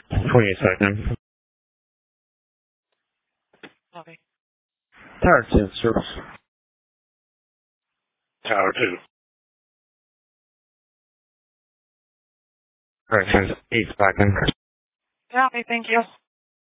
28 seconds. Copy. Tower 2, service. Tower 2. Corrections, 8 seconds. Copy, thank you.